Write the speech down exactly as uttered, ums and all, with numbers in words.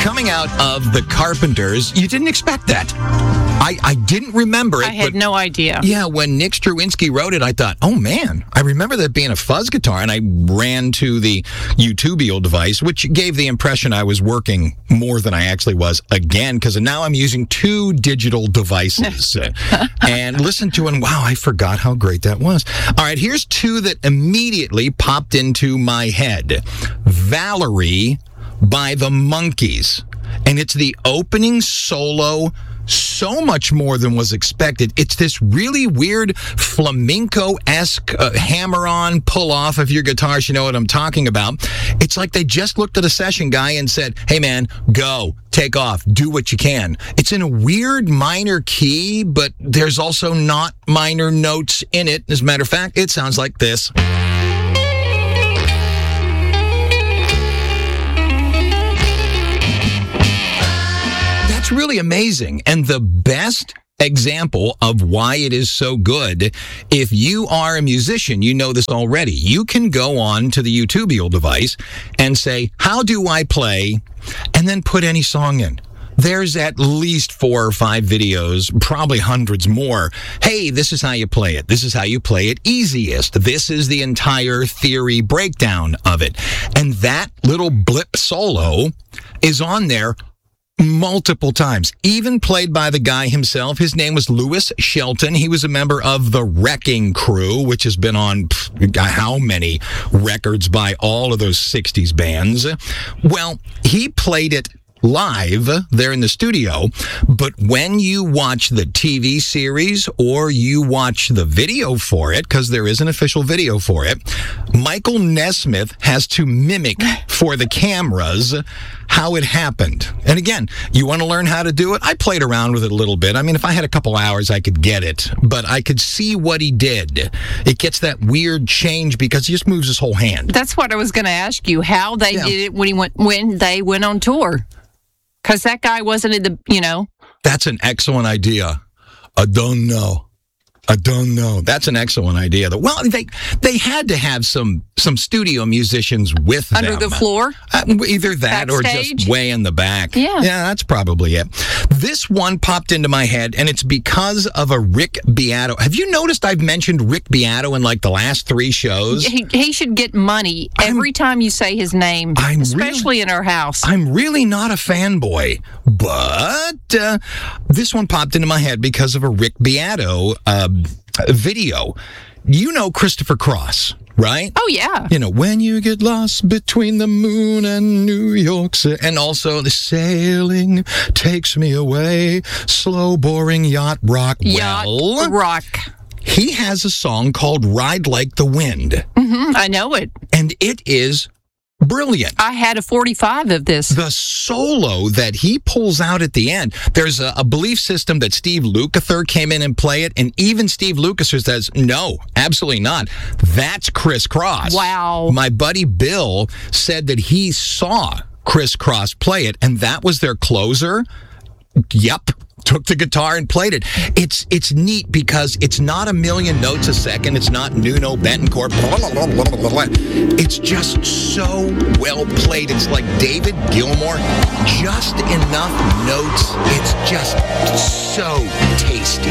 Coming out of the Carpenters, you didn't expect that. I, I didn't remember it. I had but, no idea. Yeah, when Nick Struwinski wrote it, I thought, oh man, I remember that being a fuzz guitar, and I ran to the Utubial device, which gave the impression I was working more than I actually was again, because now I'm using two digital devices. And listened to it, and wow, I forgot how great that was. All right, here's two that immediately popped into my head. Valerie by the Monkees. And it's the opening solo, so much more than was expected. It's this really weird flamenco-esque uh, hammer-on pull-off of your guitars. You know what I'm talking about. It's like they just looked at a session guy and said, hey man, go, take off, do what you can. It's in a weird minor key, but there's also not minor notes in it. As a matter of fact, it sounds like this. Really amazing, and the best example of why it is so good. If you are a musician, you know this already. You can go on to the Utubial device and say, how do I play, and then put any song in. There's at least four or five videos, probably hundreds more. Hey, this is how you play it. This is how you play it easiest. This is the entire theory breakdown of it. And that little blip solo is on there multiple times, even played by the guy himself. His name was Louis Shelton. He was a member of the Wrecking Crew, which has been on pff, how many records by all of those sixties bands. Well, he played it live there in the studio, but when you watch the T V series or you watch the video for it, because there is an official video for it, Michael Nesmith has to mimic for the cameras how it happened. And again, you want to learn how to do it? I played around with it a little bit. I mean, if I had a couple hours, I could get it, but I could see what he did. It gets that weird change because he just moves his whole hand. That's what I was going to ask you, how they Yeah. did it when he went when they went on tour. Because that guy wasn't in the, you know. That's an excellent idea. I don't know. I don't know. That's an excellent idea. Well, they they had to have some some studio musicians with Under them. the floor? Uh, either that or Backstage? just way in the back. Yeah. Yeah, that's probably it. This one popped into my head, and it's because of a Rick Beato. Have you noticed I've mentioned Rick Beato in like the last three shows? He, he should get money every I'm- time you say his name, I'm especially really- in our house. I'm really not a fanboy, but uh, this one popped into my head because of a Rick Beato uh, video. You know Christopher Cross, right? Oh, yeah. You know, when you get lost between the moon and New York City, and also the sailing takes me away, slow, boring yacht rock. Yacht Well, rock. he has a song called Ride Like the Wind, hmm I know it. and it is brilliant. I had a forty-five of this. The solo that he pulls out at the end, there's a, a belief system that Steve Lukather came in and play it, and even Steve Lukather says, no, absolutely not. That's Chris Cross. Wow. My buddy Bill said that he saw Chris Cross play it, and that was their closer. Yep. Took the guitar and played it. It's it's neat because it's not a million notes a second. It's not Nuno Betancourt. It's just so well played. It's like David Gilmour. Just enough notes. It's just so tasty.